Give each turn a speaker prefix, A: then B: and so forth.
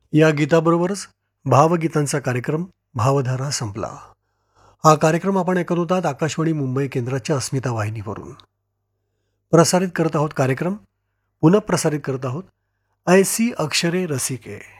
A: या गीताबरोबरच भावगीतांचा कार्यक्रम भावधारा संपला. हा कार्यक्रम आपण ऐकत होतात आकाशवाणी मुंबई केंद्राच्या अस्मिता वाहिनीवरून. प्रसारित करत आहोत कार्यक्रम, पुनः प्रसारित करत आहोत ऐसी अक्षरे रसिके.